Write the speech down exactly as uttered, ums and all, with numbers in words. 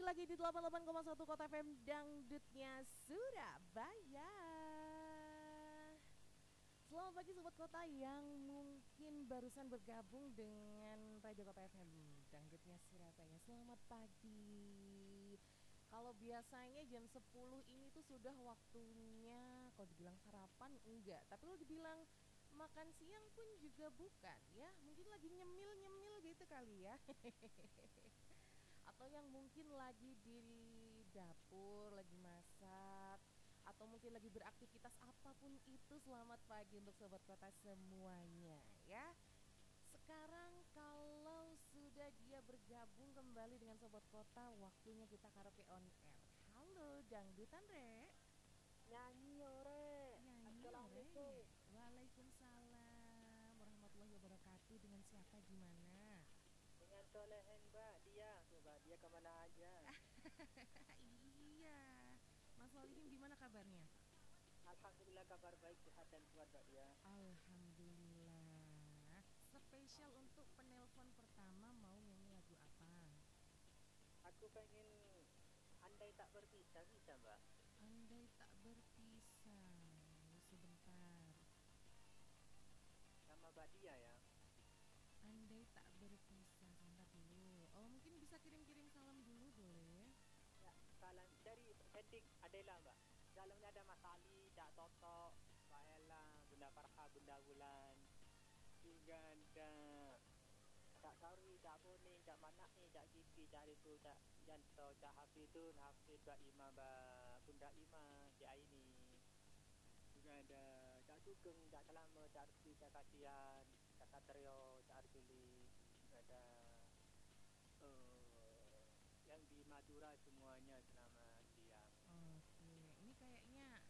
lagi di delapan puluh delapan koma satu Kota F M Dangdutnya Surabaya. Selamat pagi Sobat Kota yang mungkin barusan bergabung dengan Radio Kota F M Dangdutnya Surabaya. Selamat pagi. Kalau biasanya jam sepuluh ini tuh sudah waktunya, kalau dibilang sarapan enggak, tapi kalau dibilang makan siang pun juga bukan ya. Mungkin lagi nyemil-nyemil gitu kali ya. Atau yang mungkin lagi di dapur, lagi masak, atau mungkin lagi beraktivitas apapun itu. Selamat pagi untuk Sobat Kota semuanya ya. Sekarang kalau sudah dia bergabung kembali dengan Sobat Kota, waktunya kita karaoke on air. Halo Dangdutan Re. Nyanyi ore. Nyanyi Re. Assalamualaikum. Waalaikumsalam warahmatullahi wabarakatuh. Dengan siapa, gimana? Dengan tolehan Mbak Dia. Tuh Mbak Dia kemana aja? Iya. Mas Solihin gimana kabarnya? Alhamdulillah kabar baik, sehat dan kuat Mbak Dia. Alhamdulillah. Spesial untuk penelpon pertama, mau nyanyi lagu apa? Aku pengen andai tak berpisah, bisa Mbak? Andai tak berpisah. Sebentar. Sama Mbak Dia ya. Andai tak berpisah. Sebentar dulu. Oh, mungkin bisa kirim-kirim salam dulu boleh? Ya, salam dari Hendik Adela Mbak. Dalamnya ada Mas Ali, Cak Toto, Mbak Ella, Bunda Farha, Bunda Bulan. Juga ada Cak Sauri, Cak Boning, Cak Manakni, Cak Kiki, Cak Ritu, Cak Janto, Cak Hafidun, Hafid, Mbak Ima, Mbak Bunda Ima, Cak Aini. Juga ada Cak Sugeng, Cak Selama, Cak Arti, Cak Kasian, Cak Satrio, Cak Arjuli. Juga ada uh, yang di Madura semuanya, selamat siang. Oke, ini kayaknya